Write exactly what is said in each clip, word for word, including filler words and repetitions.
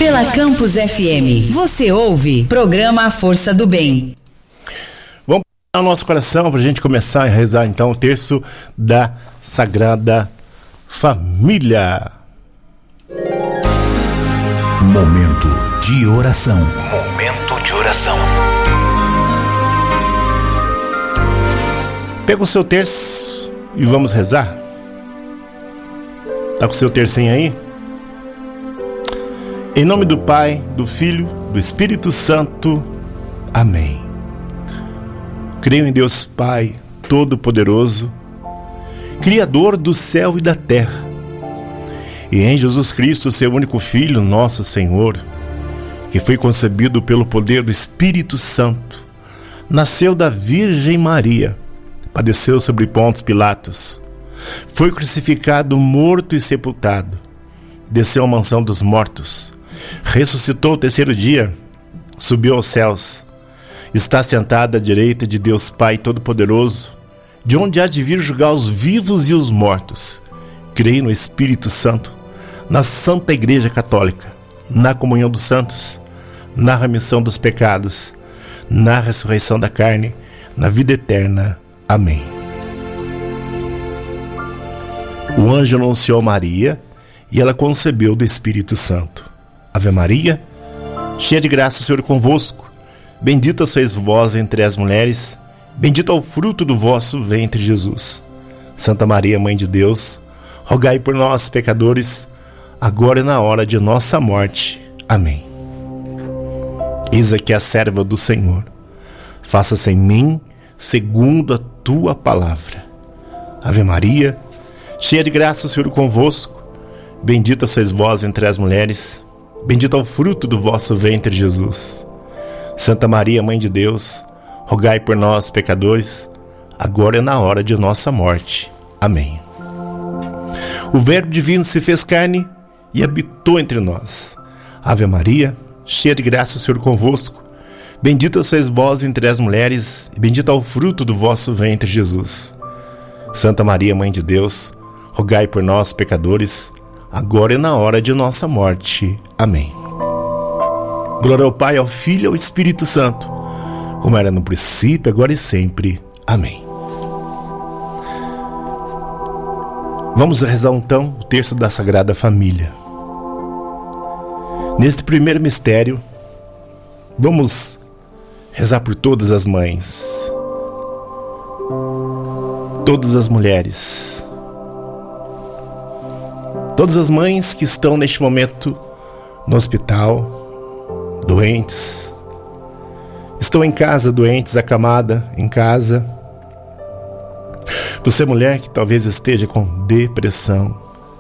Pela Campus F M, você ouve programa A Força do Bem. Vamos para o nosso coração para a gente começar a rezar então o terço da Sagrada Família. Momento de oração. Momento de oração. Pega o seu terço e vamos rezar. Tá com o seu tercinho aí? Em nome do Pai, do Filho, do Espírito Santo. Amém. Creio em Deus Pai Todo-Poderoso, Criador do céu e da terra, e em Jesus Cristo, seu único Filho, nosso Senhor, que foi concebido pelo poder do Espírito Santo, nasceu da Virgem Maria, padeceu sobre Pôncio Pilatos, foi crucificado, morto e sepultado, desceu à mansão dos mortos, ressuscitou o terceiro dia, subiu aos céus, está sentado à direita de Deus Pai Todo-Poderoso, de onde há de vir julgar os vivos e os mortos. Creio no Espírito Santo, na Santa Igreja Católica, na comunhão dos santos, na remissão dos pecados, na ressurreição da carne, na vida eterna. Amém. O anjo anunciou Maria e ela concebeu do Espírito Santo. Ave Maria, cheia de graça, o Senhor é convosco. Bendita sois vós entre as mulheres, bendito é o fruto do vosso ventre, Jesus. Santa Maria, Mãe de Deus, rogai por nós, pecadores, agora e na hora de nossa morte. Amém. Eis aqui a serva do Senhor. Faça-se em mim segundo a tua palavra. Ave Maria, cheia de graça, o Senhor é convosco. Bendita sois vós entre as mulheres, bendito é o fruto do vosso ventre, Jesus. Santa Maria, Mãe de Deus, rogai por nós, pecadores, agora e na hora de nossa morte. Amém. O Verbo divino se fez carne e habitou entre nós. Ave Maria, cheia de graça, o Senhor é convosco. Bendita sois vós entre as mulheres, e bendito é o fruto do vosso ventre, Jesus. Santa Maria, Mãe de Deus, rogai por nós, pecadores, agora e na hora de nossa morte. Amém. Glória ao Pai, ao Filho e ao Espírito Santo, como era no princípio, agora e sempre. Amém. Vamos rezar então o terço da Sagrada Família. Neste primeiro mistério, vamos rezar por todas as mães, todas as mulheres, todas as mães que estão neste momento no hospital, doentes, estão em casa doentes, acamada em casa. Você, mulher, que talvez esteja com depressão,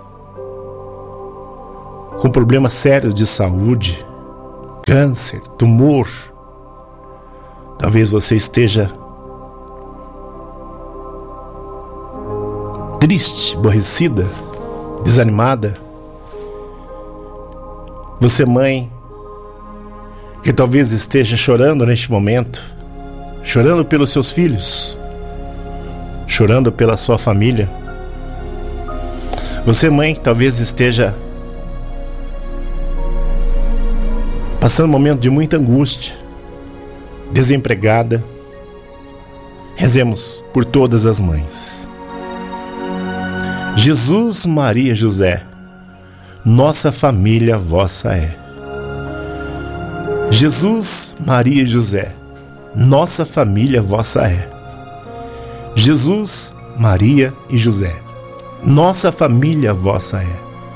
com problema sério de saúde, câncer, tumor. Talvez você esteja triste, aborrecida, desanimada. Você, mãe, que talvez esteja chorando neste momento, chorando pelos seus filhos, chorando pela sua família. Você, mãe, que talvez esteja passando um momento de muita angústia, desempregada. Rezemos por todas as mães. Jesus, Maria, José, nossa família vossa é. Jesus, Maria e José, nossa família vossa é. Jesus, Maria e José, nossa família vossa é.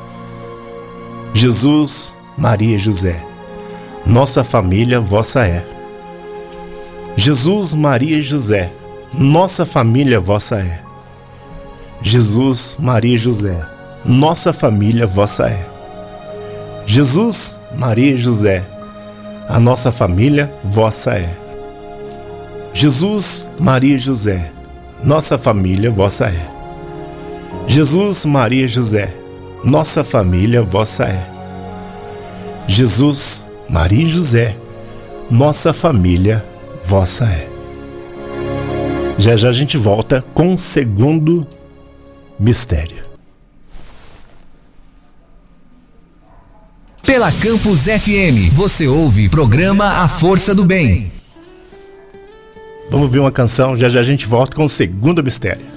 Jesus, Maria e José, nossa família vossa é. Jesus, Maria e José, nossa família vossa é. Jesus, Maria e José, nossa família vossa é. Jesus, Maria e José, a nossa família vossa é. Jesus, Maria e José, nossa família vossa é. Jesus, Maria e José, nossa família vossa é. Jesus, Maria e José, nossa família vossa é. Já já a gente volta com o segundo mistério. Pela Campus F M, você ouve programa A Força do Bem. Vamos ver uma canção, já já a gente volta com o segundo mistério.